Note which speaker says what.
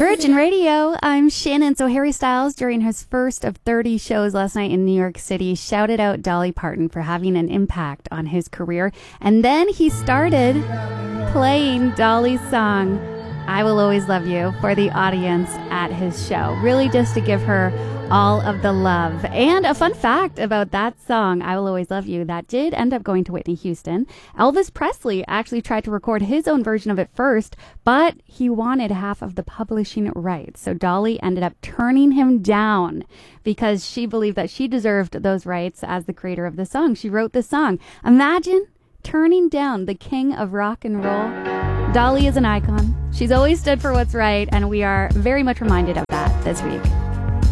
Speaker 1: Virgin Radio, I'm Shannon. So Harry Styles, during his first of 30 shows last night in New York City, shouted out Dolly Parton for having an impact on his career. And then he started playing Dolly's song, I Will Always Love You, for the audience at his show. Really just to give her all of the love. And a fun fact about that song, I Will Always Love You, that did end up going to Whitney Houston. Elvis Presley actually tried to record his own version of it first, but he wanted half of the publishing rights. So Dolly ended up turning him down because she believed that she deserved those rights as the creator of the song. She wrote the song. Imagine turning down the king of rock and roll. Dolly is an icon. She's always stood for what's right, and we are very much reminded of that this week.